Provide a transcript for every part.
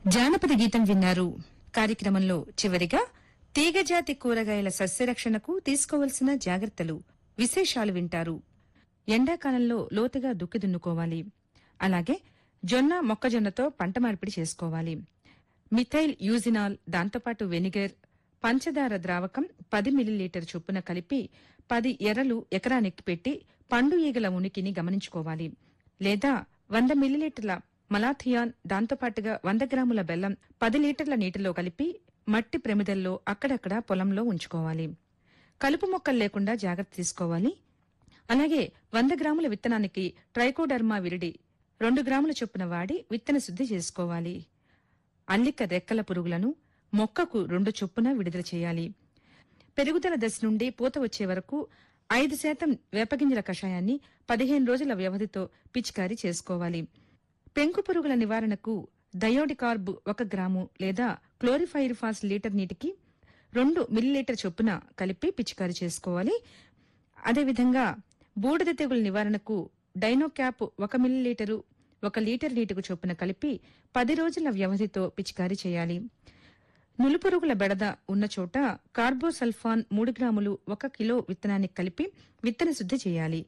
జానపద గీతం విన్నారు. కార్యక్రమంలో చివరిగా తీగజాతి కూరగాయల సస్యరక్షణకు తీసుకోవలసిన జాగ్రత్తలు, విశేషాలు వింటారు. ఎండాకాలంలో లోతుగా దుక్కి దున్నుకోవాలి. అలాగే జొన్న, మొక్కజొన్నతో పంట మార్పిడి చేసుకోవాలి. మిథైల్ యూజినాల్, దాంతోపాటు వెనిగర్, పంచదార ద్రావకం 10 మిల్లీలీటర్ చొప్పున కలిపి 10 ఎర్రలు ఎకరానికి పెట్టి పండు ఈగల ఉనికిని గమనించుకోవాలి. లేదా 100 మిల్లీలీటర్ల మలాథియాన్, దాంతోపాటుగా 100 గ్రాముల బెల్లం 10 లీటర్ల నీటిలో కలిపి మట్టి ప్రమిదల్లో అక్కడక్కడ పొలంలో ఉంచుకోవాలి. కలుపు మొక్కలు లేకుండా జాగ్రత్త తీసుకోవాలి. అలాగే 100 గ్రాముల విత్తనానికి ట్రైకోడర్మా విరిడి 2 గ్రాముల చొప్పున వాడి విత్తన శుద్ధి చేసుకోవాలి. అల్లిక రెక్కల పురుగులను మొక్కకు 2 చొప్పున విడుదల చేయాలి. పెరుగుదల దశ నుండి పూత వచ్చే వరకు 5% వేపగింజల కషాయాన్ని 15 రోజుల వ్యవధితో పిచికారీ చేసుకోవాలి. పెంకు పురుగుల నివారణకు డయోడికార్బ్ 1 గ్రాము లేదా క్లోరిఫైరిఫాస్ లీటర్ నీటికి 2 మిల్లీలీటర్ చొప్పున కలిపి పిచికారీ చేసుకోవాలి. అదేవిధంగా బూడిద తెగుల నివారణకు డైనోక్యాప్ 1 మిల్లీలీటరు 1 లీటర్ నీటికి చొప్పున కలిపి 10 రోజుల వ్యవధితో పిచికారీ చేయాలి. నులుపురుగుల బెడద ఉన్న చోట కార్బోసల్ఫాన్ 3 గ్రాములు 1 కిలో విత్తనానికి కలిపి విత్తన శుద్ధి చేయాలి.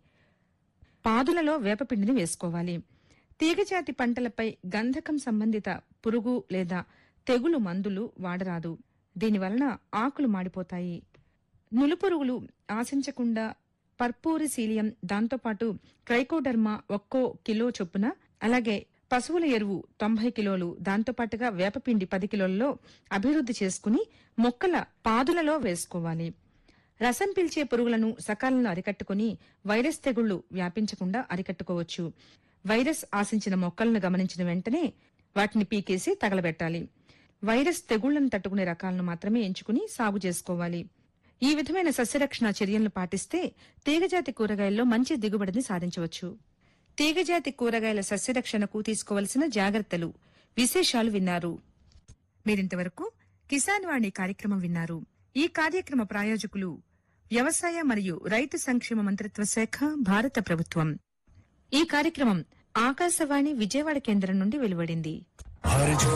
పాదులలో వేపపిండిని వేసుకోవాలి. తీగజాతి పంటలపై గంధకం సంబంధిత పురుగు లేదా తెగులు మందులు వాడరాదు. దీనివలన ఆకులు మాడిపోతాయి. నులుపురుగులు ఆశించకుండా పర్పూరిసీలియం, దాంతోపాటు ట్రైకోడర్మా 1 కిలో చొప్పున, అలాగే పశువుల ఎరువు 90 కిలోలు, దాంతోపాటుగా వేపపిండి 10 కిలోలలో అభివృద్ది చేసుకుని మొక్కల పాదులలో వేసుకోవాలి. రసం పీల్చే పురుగులను సకాలంలో అరికట్టుకుని వైరస్ తెగుళ్లు వ్యాపించకుండా అరికట్టుకోవచ్చు. వైరస్ ఆశించిన మొక్కలను గమనించిన వెంటనే వాటిని పీకేసి తగలబెట్టాలి. వైరస్ తెగుళ్లను తట్టుకునే రకాలను మాత్రమే ఎంచుకుని సాగు చేసుకోవాలి. ఈ విధమైన సస్యరక్షణ చర్యలను పాటిస్తే తీగజాతి కూరగాయల్లో మంచి దిగుబడిని సాధించవచ్చు. తీగజాతి కూరగాయల సస్యరక్షణకు తీసుకోవలసిన జాగ్రత్తలు, విశేషాలు విన్నారు. మీరింతవరకు కిసాన్ వాణి కార్యక్రమం విన్నారు. ఈ కార్యక్రమ ప్రాయోజకులు వ్యవసాయ మరియు రైతు సంక్షేమ మంత్రిత్వ శాఖ, భారత ప్రభుత్వం. ఈ కార్యక్రమం ఆకాశవాణి విజయవాడ కేంద్రం నుండి వెలువడింది.